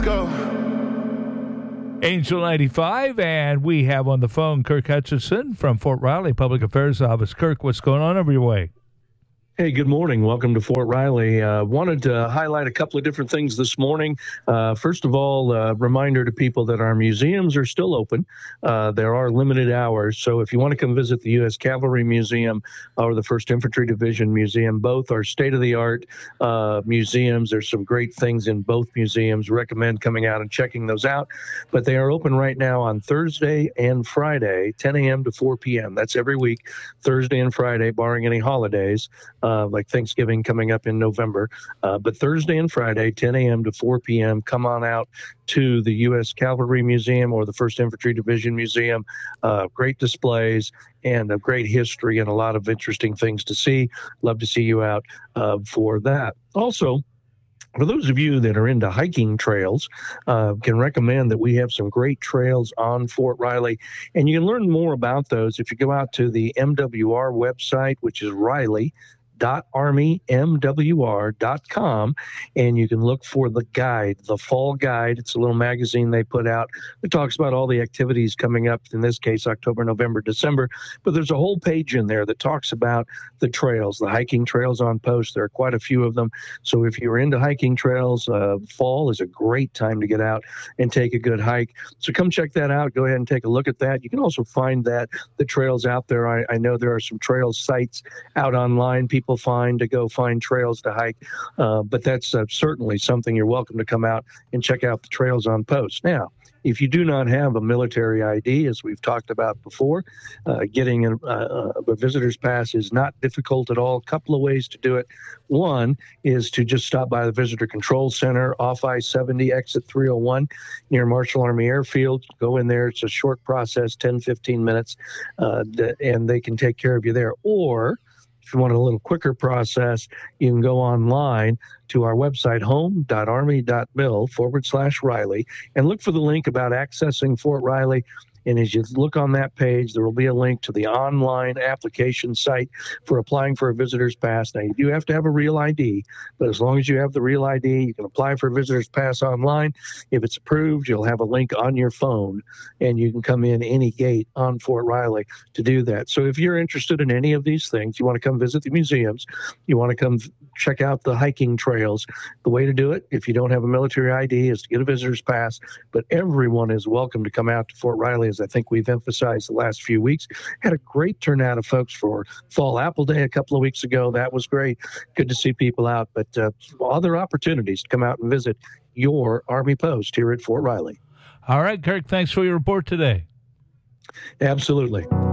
Go. Angel 95, and we have on the phone Kirk Hutchinson from Fort Riley Public Affairs Office. Kirk, what's going on over your way? Hey, good morning. Welcome to Fort Riley. Wanted to highlight a couple of different things this morning. First of all, reminder to people that our museums are still open. There are limited hours, so if you want to come visit the U.S. Cavalry Museum or the 1st Infantry Division Museum, both are state-of-the-art museums. There's some great things in both museums. Recommend coming out and checking those out. But they are open right now on Thursday and Friday, 10 a.m. to 4 p.m. That's every week, Thursday and Friday, barring any holidays. Like Thanksgiving coming up in November. But Thursday and Friday, 10 a.m. to 4 p.m., come on out to the U.S. Cavalry Museum or the 1st Infantry Division Museum. Great displays and a great history and a lot of interesting things to see. Love to see you out for that. Also, for those of you that are into hiking trails, can recommend that we have some great trails on Fort Riley, and you can learn more about those if you go out to the MWR website, which is riley.armymwr.com, and you can look for the guide, the fall guide. It's a little magazine they put out that talks about all the activities coming up, in this case, October, November, December. But there's a whole page in there that talks about the trails, the hiking trails on post. There are quite a few of them. So if you're into hiking trails, fall is a great time to get out and take a good hike. So come check that out. Go ahead and take a look at that. You can also find the trails out there. I know there are some trail sites out online people find trails to hike, but that's certainly something you're welcome to come out and check out the trails on post. Now, if you do not have a military ID, as we've talked about before, getting a visitor's pass is not difficult at all. A couple of ways to do it. One is to just stop by the Visitor Control Center off I-70, exit 301 near Marshall Army Airfield. Go in there. It's a short process, 10, 15 minutes, and they can take care of you there. Or if you want a little quicker process, you can go online to our website, home.army.mil/Riley, and look for the link about accessing Fort Riley. And as you look on that page, there will be a link to the online application site for applying for a visitor's pass. Now, you do have to have a real ID, but as long as you have the real ID, you can apply for a visitor's pass online. If it's approved, you'll have a link on your phone, and you can come in any gate on Fort Riley to do that. So if you're interested in any of these things, you want to come visit the museums, you want to come check out the hiking trails, the way to do it, if you don't have a military ID, is to get a visitor's pass. But everyone is welcome to come out to Fort Riley, as I think we've emphasized the last few weeks. Had a great turnout of folks for Fall Apple Day a couple of weeks ago. That was great. Good to see people out, but other opportunities to come out and visit your Army post here at Fort Riley. All right, Kirk, thanks for your report today. Absolutely.